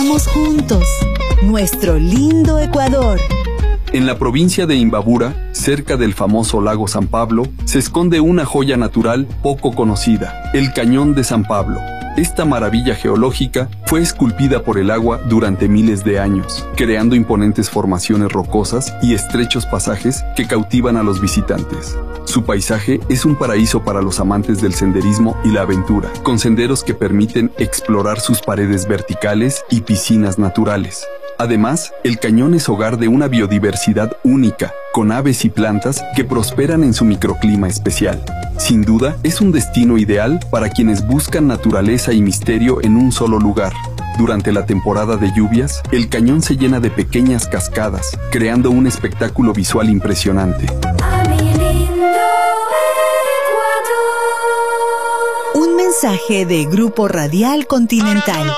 Vamos juntos, nuestro lindo Ecuador. En la provincia de Imbabura, cerca del famoso lago San Pablo, se esconde una joya natural poco conocida, el Cañón de San Pablo. Esta maravilla geológica fue esculpida por el agua durante miles de años, creando imponentes formaciones rocosas y estrechos pasajes que cautivan a los visitantes. Su paisaje es un paraíso para los amantes del senderismo y la aventura, con senderos que permiten explorar sus paredes verticales y piscinas naturales. Además, el cañón es hogar de una biodiversidad única, con aves y plantas que prosperan en su microclima especial. Sin duda, es un destino ideal para quienes buscan naturaleza y misterio en un solo lugar. Durante la temporada de lluvias, el cañón se llena de pequeñas cascadas, creando un espectáculo visual impresionante. Un mensaje de Grupo Radial Continental.